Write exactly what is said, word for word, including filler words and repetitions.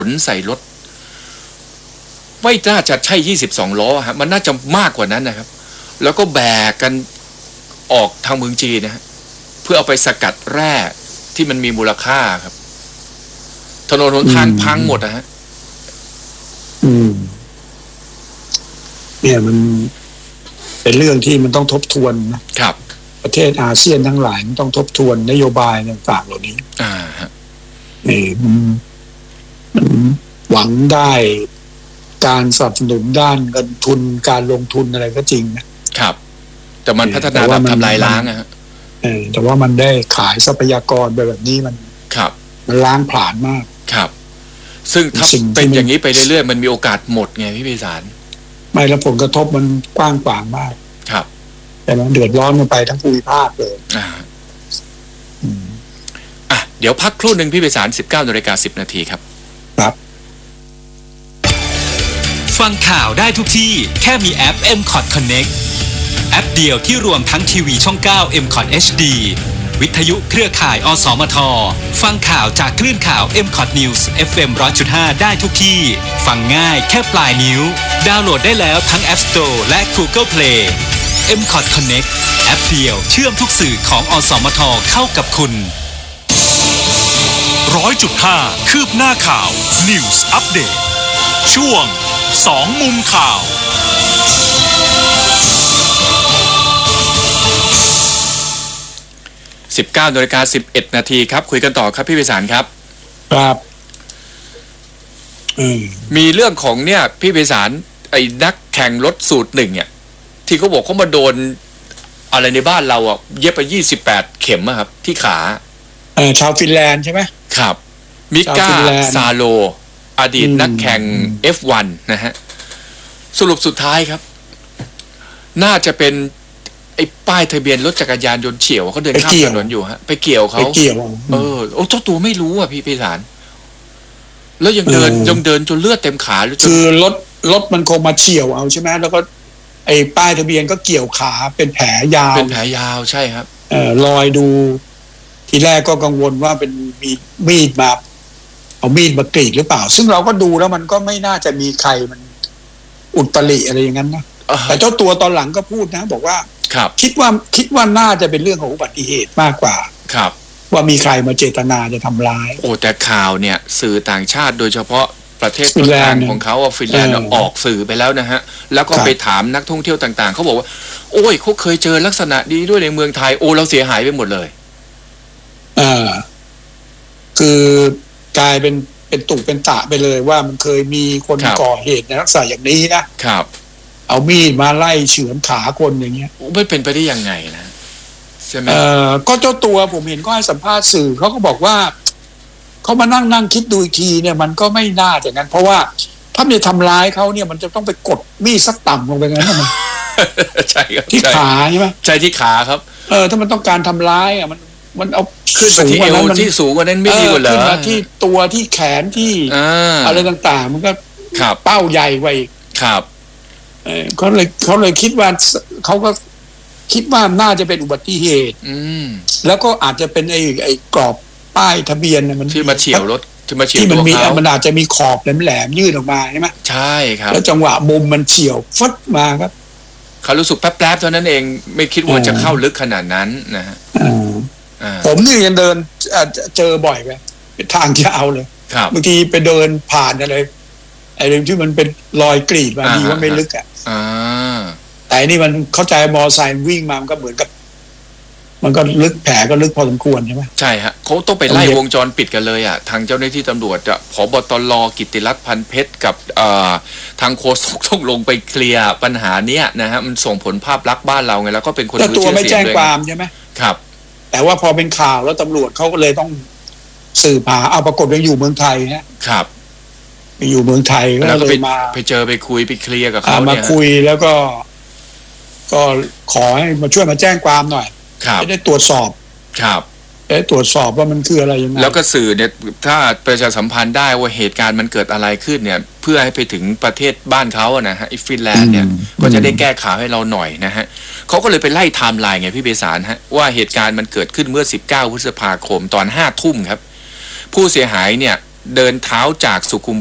ขนใส่รถไม่น่าจะใช่ยี่สิบสองล้อฮะมันน่าจะมากกว่านั้นนะครับแล้วก็แบกกันออกทางเมืองจีนนะฮะเพื่อเอาไปสกัดแร่ที่มันมีมูลค่าครับถนนหนทางพังหมดนะฮะอืมเนี่ยมันเป็นเรื่องที่มันต้องทบทวนนะครับประเทศอาเซียนทั้งหลายมันต้องทบทวนนโยบายต่างๆเหล่านี้อ่าฮะนี่มันมันหวังได้การสนับสนุนด้านเงินทุนการลงทุนอะไรก็จริงนะครับแต่มันพัฒนาแบบทำลายล้างอะฮะเออแต่ว่ามันได้ขายทรัพยากรแบบนี้มันครับมันล้างผลาญมากครับซึ่งถ้าเป็นอย่างนี้ไปเรื่อยๆมันมีโอกาสหมดไงพี่พิสารไม่แล้วผลกระทบมันกว้างขวางมากครับแต่มันเดือดร้อนมันไปทั้งภูมิภาคเลยอ่าอ่ะเดี๋ยวพักครู่หนึ่งพี่พิสาร สิบเก้านาฬิกาสิบนาทีครับครับฟังข่าวได้ทุกที่แค่มีแอป เอ็ม คอท Connect แอปเดียวที่รวมทั้งทีวีช่องเก้า เอ็ม คอท เอช ดี วิทยุเครือข่ายอสมทฟังข่าวจากคลื่นข่าว เอ็ม คอท News เอฟ เอ็ม หนึ่งร้อยจุดห้า ได้ทุกที่ฟังง่ายแค่ปลายนิ้วดาวน์โหลดได้แล้วทั้ง App Store และ Google Play เอ็ม คอท Connect แอปเดียวเชื่อมทุกสื่อของอสมทเข้ากับคุณ หนึ่งร้อยจุดห้า คืบหน้าข่าว News Update ช่วงสองมุมข่าวสิบเก้านาฬิกาสิบเอ็ดนาทีครับคุยกันต่อครับพี่พิสารครับครับมีเรื่องของเนี่ยพี่พิสารไอ้นักแข่งรถสูตรหนึ่งเนี่ยที่เขาบอกเขามาโดนอะไรในบ้านเราอ่ะเย็บไปยี่สิบแปดเข็มอะครับที่ขาเออชาวฟินแลนด์ใช่ไหมครับมิก้าซาโลอดีตนักแข่ง เอฟ วัน นะฮะสรุปสุดท้ายครับน่าจะเป็นไอ้ป้ายทะเบียนรถจักรยานยนต์เฉี่ยวเขาเดินข้ามถนนอยู่ฮะไปเกี่ยวเขาไปเกี่ยวเออโอ้เจ้าตัวไม่รู้อ่ะพี่พิสารแล้วยังเดินยังเดินจนเลือดเต็มขาคือรถรถมันคงมาเฉี่ยวเอาใช่ไหมแล้วก็ไอ้ป้ายทะเบียนก็เกี่ยวขาเป็นแผลยาวเป็นแผลยาวใช่ครับเออรอยดูทีแรกก็กังวลว่าเป็นมีมีดมาเอามีดมากรีดหรือเปล่าซึ่งเราก็ดูแล้วมันก็ไม่น่าจะมีใครมันอุตริอะไรอย่างนั้นนะแต่เจ้าตัวตอนหลังก็พูดนะบอกว่าคิดว่าคิดว่าน่าจะเป็นเรื่องของอุบัติเหตุมากกว่าครับว่ามีใครมาเจตนาจะทำร้ายโอ้แต่ข่าวเนี่ยสื่อต่างชาติโดยเฉพาะประเทศต้นทางของเขาว่าฟินแลนด์ออกสื่อไปแล้วนะฮะแล้วก็ไปถามนักท่องเที่ยวต่างๆเขาบอกว่าโอ้ยเขาเคยเจอลักษณะดีด้วยในเมืองไทยโอ้เราเสียหายไปหมดเลยอ่าคือกลายเป็นเป็นตุเป็นตะไปเลยว่ามันเคยมีคนก่อเหตุในลักษณะอย่างนี้นะครับเอามีดมาไล่เฉือนขาคนอย่างเงี้ยไม่เป็นไปได้ยังไงนะใช่ไหมเอ่อก็เจ้าตัวผมเห็นก็ให้สัมภาษณ์สื่อเขาก็บอกว่าเขามานั่งนั่งคิดดูอีกทีเนี่ยมันก็ไม่น่าอย่างนั้นเพราะว่าถ้าจะทำร้ายเขาเนี่ยมันจะต้องไปกดมีดสักต่ำลงไปงั้นมันใช่ครับที่ขาใช่ไหมใช่ที่ขาครับเออถ้ามันต้องการทำร้ายอ่ะมันมันเอาขึ้นมาที่เอวที่สูงกว่านั้นไม่ดีกว่าเหรอขึ้นมาที่ตัวที่แขนที่อะไรต่างๆมันก็เป้าใหญ่ไว้ครับเออเขาเลยเขาเลยคิดว่าเขาก็คิดว่าน่าจะเป็นอุบัติเหตุแล้วก็อาจจะเป็นไอ้ไอ้กรอบป้ายทะเบียนมันที่มาเฉี่ยวรถที่มาเฉี่ยวที่มันมีมันอาจจะมีขอบแหลมๆยื่นออกมาใช่ไหมใช่ครับแล้วจังหวะมุมมันเฉี่ยวฟึดมาครับเขารู้สึกแป๊บๆเท่านั้นเองไม่คิดว่าจะเข้าลึกขนาดนั้นนะฮะผมนี่ยังเดินเจอบ่อยไปเป็นทางยาวเลยบางทีไปเดินผ่านอะไรไอ้เรื่องที่มันเป็นรอยกรีดมาดีว่าไม่ลึกอ่ะแต่นี่มันเข้าใจมอไซค์วิ่งมามันก็เหมือนกับมันก็ลึกแผลก็ลึกพอสมควรใช่ไหมใช่ฮะเขาต้องไปไล่วงจรปิดกันเลยอ่ะทางเจ้าหน้าที่ตำรวจจะผบตร.กิตติรัตน์พันเพชรกับทางโฆษกต้องลงไปเคลียร์ปัญหาเนี้ยนะฮะมันส่งผลภาพลักษณ์บ้านเราไงแล้วก็เป็นคนรู้ชื่อเสียงด้วยตัวไม่แจ้งความใช่ไหมครับแต่ว่าพอเป็นข่าวแล้วตำรวจเขาก็เลยต้องสืบหาเอาปรากฏว่าอยู่เมืองไทยฮะครับไปอยู่เมืองไทยก็เลยมาไปเจอไปคุยไปเคลียร์กับเขาเนี่ยมาคุยแล้วก็ก็ขอให้มาช่วยมาแจ้งความหน่อยจะได้ตรวจสอบครับได้ตรวจสอบว่ามันคืออะไรยังไงแล้วก็สื่อเนี่ยถ้าประชาสัมพันธ์ได้ว่าเหตุการณ์มันเกิดอะไรขึ้นเนี่ยเพื่อให้ไปถึงประเทศบ้านเขาอะนะฮะฟินแลนด์เนี่ยก็จะได้แก้ข่าวให้เราหน่อยนะฮะเขาก็เลยไปไล่ไทม์ไลน์ไงพี่เบสารฮะว่าเหตุการณ์มันเกิดขึ้นเมื่อสิบเก้าพฤษภาคมตอนห้าทุ่มครับผู้เสียหายเนี่ยเดินเท้าจากสุขุม